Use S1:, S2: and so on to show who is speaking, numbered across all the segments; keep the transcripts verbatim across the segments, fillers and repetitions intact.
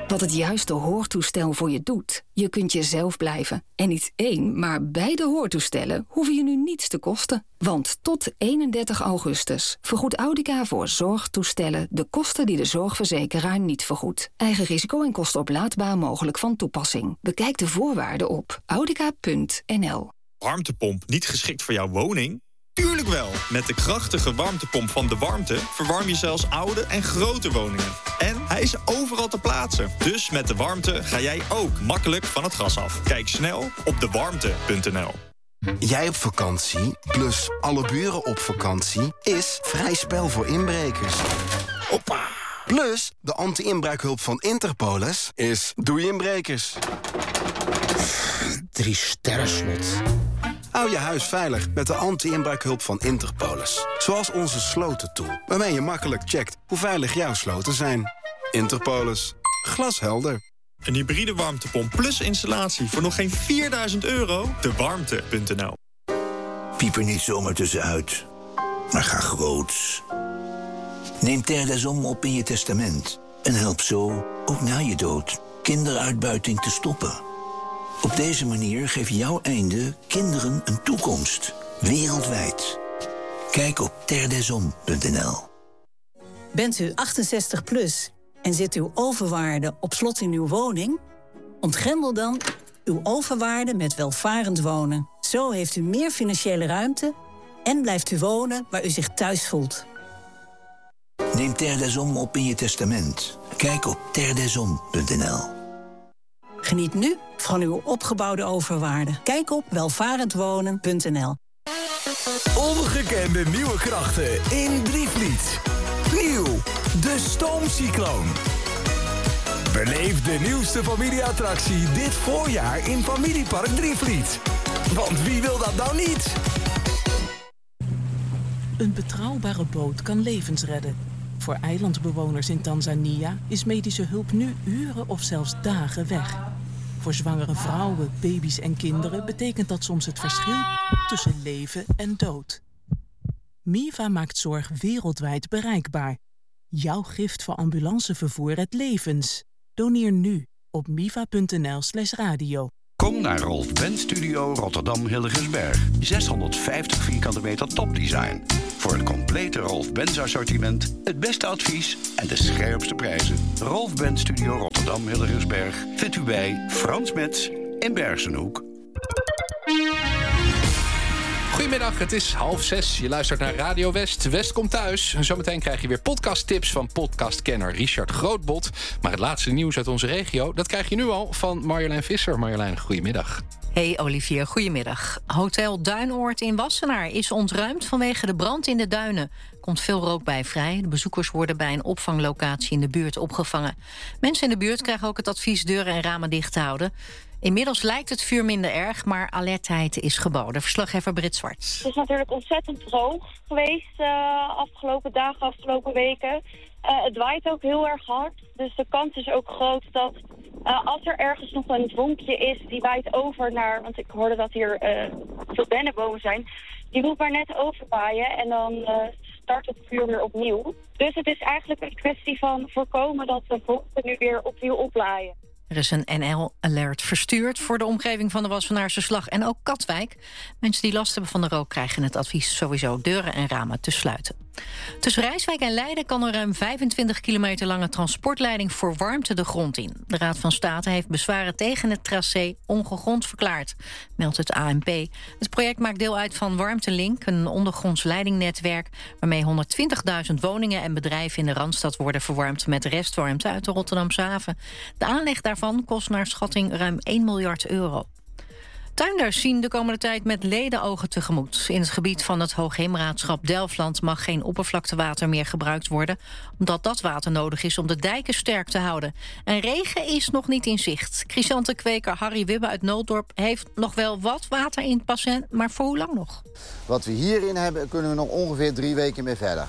S1: Wat het juiste hoortoestel voor je doet. Je kunt jezelf blijven. En niet één, maar beide hoortoestellen hoeven je nu niets te kosten. Want tot eenendertig augustus vergoedt Audica voor zorgtoestellen de kosten die de zorgverzekeraar niet vergoedt. Eigen risico en kosten oplaadbaar mogelijk van toepassing. Bekijk de voorwaarden op audica punt n l.
S2: Warmtepomp niet geschikt voor jouw woning? Tuurlijk wel! Met de krachtige warmtepomp van De Warmte verwarm je zelfs oude en grote woningen. En hij is overal te plaatsen. Dus met De Warmte ga jij ook makkelijk van het gas af. Kijk snel op de warmte punt n l.
S3: Jij op vakantie, plus alle buren op vakantie, is vrij spel voor inbrekers. Hoppa! Plus, de anti-inbraakhulp van Interpolis is doei inbrekers.
S4: Drie sterren slot.
S3: Hou je huis veilig met de anti-inbraakhulp van Interpolis. Zoals onze slotentool, waarmee je makkelijk checkt hoe veilig jouw sloten zijn. Interpolis. Glashelder.
S2: Een hybride warmtepomp plus installatie voor nog geen vierduizend euro? de warmte punt n l.
S5: Piep er niet zomaar tussenuit, maar ga groots. Neem Terre des Hommes op in je testament. En help zo, ook na je dood, kinderuitbuiting te stoppen. Op deze manier geeft jouw einde kinderen een toekomst. Wereldwijd. Kijk op terre des hommes punt n l.
S6: Bent u achtenzestig plus en zit uw overwaarde op slot in uw woning? Ontgrendel dan uw overwaarde met welvarend wonen. Zo heeft u meer financiële ruimte en blijft u wonen waar u zich thuis voelt.
S5: Neem Terre des Hommes op in je testament. Kijk op terre des hommes punt n l.
S6: Geniet nu van uw opgebouwde overwaarde. Kijk op welvarendwonen punt n l.
S7: Ongekende nieuwe krachten in Drievliet. Nieuw, de Stoomcycloon. Beleef de nieuwste familieattractie dit voorjaar in Familiepark Drievliet. Want wie wil dat nou niet?
S8: Een betrouwbare boot kan levens redden. Voor eilandbewoners in Tanzania is medische hulp nu uren of zelfs dagen weg. Voor zwangere vrouwen, baby's en kinderen betekent dat soms het verschil tussen leven en dood. Miva maakt zorg wereldwijd bereikbaar. Jouw gift voor ambulancevervoer redt levens. Doneer nu op miva punt n l slash radio.
S9: Kom naar Rolf Benz Studio Rotterdam Hillegersberg. zeshonderdvijftig vierkante meter topdesign. Voor het complete Rolf Benz assortiment, het beste advies en de scherpste prijzen. Rolf Benz Studio Rotterdam Hillegersberg vindt u bij Frans Metz in Bergsenhoek.
S10: Goedemiddag, het is half zes. Je luistert naar Radio West. West komt thuis. Zometeen krijg je weer podcasttips van podcastkenner Richard Grootbot. Maar het laatste nieuws uit onze regio, dat krijg je nu al van Marjolein Visser. Marjolein, goedemiddag.
S11: Hey Olivier, goedemiddag. Hotel Duinoord in Wassenaar is ontruimd vanwege de brand in de duinen. Er komt veel rook bij vrij. De bezoekers worden bij een opvanglocatie in de buurt opgevangen. Mensen in de buurt krijgen ook het advies deuren en ramen dicht te houden. Inmiddels lijkt het vuur minder erg, maar alertheid is geboden. Verslaggever Brit Zwart.
S12: Het is natuurlijk ontzettend droog geweest uh, afgelopen dagen, afgelopen weken. Uh, het waait ook heel erg hard, dus de kans is ook groot dat uh, als er ergens nog een vonkje is, die waait over naar, want ik hoorde dat hier uh, veel dennenbomen zijn, die moet maar net overwaaien en dan uh, start het vuur weer opnieuw. Dus het is eigenlijk een kwestie van voorkomen dat de vonken nu weer opnieuw oplaaien.
S11: Er is een N L-alert verstuurd voor de omgeving van de Wassenaarse Slag en ook Katwijk. Mensen die last hebben van de rook krijgen het advies sowieso deuren en ramen te sluiten. Tussen Rijswijk en Leiden kan een ruim vijfentwintig kilometer lange transportleiding voor warmte de grond in. De Raad van State heeft bezwaren tegen het tracé ongegrond verklaard, meldt het A N P. Het project maakt deel uit van Warmtelink, een ondergronds leidingnetwerk waarmee honderdtwintigduizend woningen en bedrijven in de Randstad worden verwarmd met restwarmte uit de Rotterdamse haven. De aanleg daarvan kost naar schatting ruim één miljard euro. Tuinders zien de komende tijd met ledenogen tegemoet. In het gebied van het Hoogheemraadschap Delfland mag geen oppervlaktewater meer gebruikt worden, omdat dat water nodig is om de dijken sterk te houden. En regen is nog niet in zicht. Chrysanthenkweker Harry Wibbe uit Nooddorp heeft nog wel wat water in het bassin, maar voor hoe lang nog?
S13: Wat we hierin hebben, kunnen we nog ongeveer drie weken mee verder.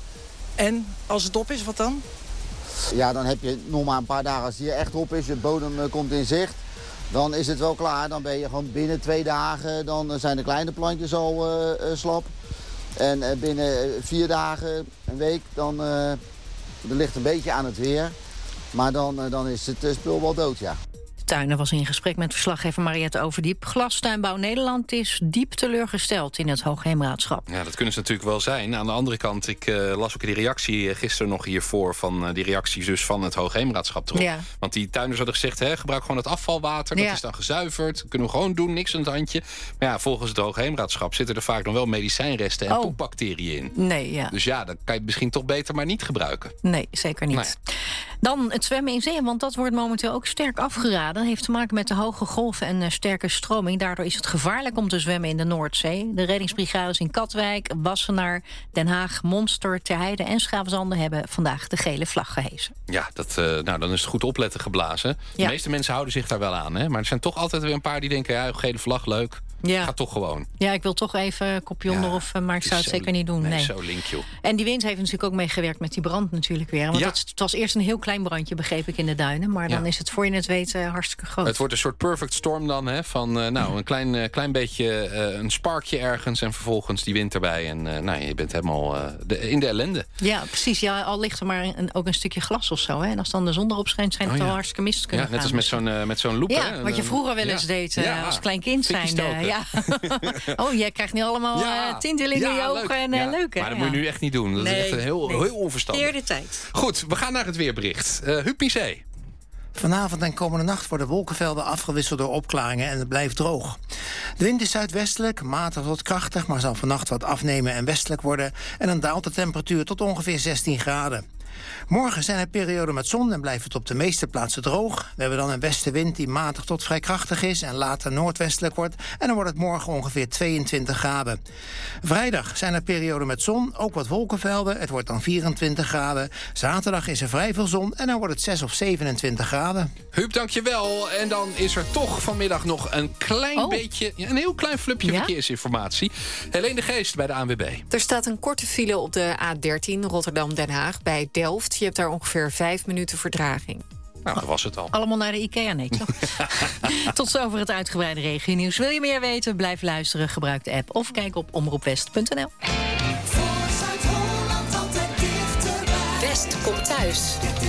S4: En als het op is, wat dan?
S13: Ja, dan heb je nog maar een paar dagen als het hier echt op is, de bodem uh, komt in zicht. Dan is het wel klaar. Dan ben je gewoon binnen twee dagen, dan zijn de kleine plantjes al uh, uh, slap. En uh, binnen vier dagen, een week, dan uh, dat ligt een beetje aan het weer. Maar dan, dan is het uh, spul wel dood, ja.
S11: Tuinen was in gesprek met verslaggever Mariette Overdiep. Glastuinbouw Nederland is diep teleurgesteld in het Hoogheemraadschap.
S10: Ja, dat kunnen ze natuurlijk wel zijn. Aan de andere kant, ik uh, las ook die reactie gisteren nog hiervoor... van uh, die reacties dus van het Hoogheemraadschap erop. Ja. Want die tuinders hadden gezegd, hè, gebruik gewoon het afvalwater. Dat ja. is dan gezuiverd. Dat kunnen we gewoon doen, niks aan het handje. Maar ja, volgens het Hoogheemraadschap zitten er vaak nog wel medicijnresten en oh. poepbacteriën in.
S11: Nee, ja.
S10: Dus ja, dat kan je misschien toch beter maar niet gebruiken.
S11: Nee, zeker niet. Nee. Dan het zwemmen in zee, want dat wordt momenteel ook sterk afgeraden. Dat heeft te maken met de hoge golven en uh, sterke stroming. Daardoor is het gevaarlijk om te zwemmen in de Noordzee. De reddingsbrigades in Katwijk, Wassenaar, Den Haag, Monster, Terheide en Schaafzanden hebben vandaag de gele vlag gehesen.
S10: Ja, dat, uh, nou, dan is het goed opletten geblazen. De ja. meeste mensen houden zich daar wel aan, hè? Maar er zijn toch altijd weer een paar die denken, ja, gele vlag, leuk. Ja. Ga toch gewoon.
S11: Ja, ik wil toch even kopje onder, ja, of, maar ik zou het, het zeker niet doen.
S10: Nee,
S11: nee.
S10: zo link, joh.
S11: En die wind heeft natuurlijk ook meegewerkt met die brand natuurlijk weer. Want ja. dat, het was eerst een heel klein brandje, begreep ik, in de duinen. Maar dan ja. is het, voor je het weet, uh, hartstikke groot.
S10: Het wordt een soort perfect storm dan, hè? Van uh, nou, een klein, uh, klein beetje uh, een sparkje ergens en vervolgens die wind erbij. En uh, nou, je bent helemaal uh, de, in de ellende.
S11: Ja, precies. Ja, al ligt er maar een, ook een stukje glas of zo. Hè? En als dan de zon erop schijnt, zijn het oh, ja. al hartstikke mist kunnen
S10: ja, net
S11: gaan.
S10: als met zo'n, uh, met zo'n loep,
S11: ja,
S10: hè?
S11: Wat je vroeger wel eens ja. deed uh, ja. als klein kind zijn. Uh, ja. Oh, jij krijgt nu allemaal ja. uh, tintelingen in ja, je ogen. Leuk. En uh, ja. leuk, hè?
S10: Maar dat
S11: ja.
S10: moet je nu echt niet doen. Dat nee, is echt heel, nee. heel onverstandig.
S11: Eerder tijd.
S10: Goed, we gaan naar het weerbericht. Uh, Huub Pisé.
S14: Vanavond en komende nacht worden wolkenvelden afgewisseld door opklaringen en het blijft droog. De wind is zuidwestelijk, matig tot krachtig, maar zal vannacht wat afnemen en westelijk worden. En dan daalt de temperatuur tot ongeveer zestien graden. Morgen zijn er perioden met zon en blijft het op de meeste plaatsen droog. We hebben dan een westenwind die matig tot vrij krachtig is en later noordwestelijk wordt. En dan wordt het morgen ongeveer tweeëntwintig graden. Vrijdag zijn er perioden met zon, ook wat wolkenvelden. Het wordt dan vierentwintig graden. Zaterdag is er vrij veel zon en dan wordt het zes of zevenentwintig graden.
S10: Huub, dankjewel. En dan is er toch vanmiddag nog een klein oh. beetje, ja, een heel klein flupje ja? verkeersinformatie. Helene de Geest bij de A N W B.
S15: Er staat een korte file op de A dertien Rotterdam-Den Haag bij Delft. Je hebt daar ongeveer vijf minuten vertraging.
S10: Nou, dat was het al.
S11: Allemaal naar de IKEA, nee, toch? Tot zover het uitgebreide regionieuws. Wil je meer weten? Blijf luisteren, gebruik de app of kijk op omroepwest punt n l.
S16: West komt thuis.